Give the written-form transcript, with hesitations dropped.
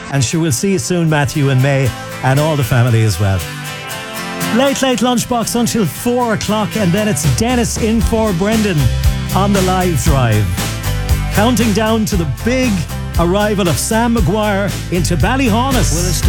And sure, we'll see you soon, Matthew and May, and all the family as well. Late, late lunchbox until 4 o'clock, and then it's Dennis in for Brendan on the live drive. Counting down to the big arrival of Sam Maguire into Ballyhaunis.